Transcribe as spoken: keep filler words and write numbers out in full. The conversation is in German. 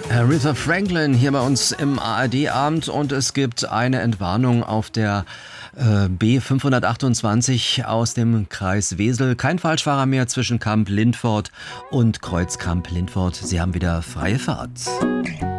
Aretha Franklin hier bei uns im A R D-Abend und es gibt eine Entwarnung auf der äh, B fünfhundertachtundzwanzig aus dem Kreis Wesel. Kein Falschfahrer mehr zwischen Kamp-Lintfort und Kreuzkamp-Lintfort. Sie haben wieder freie Fahrt.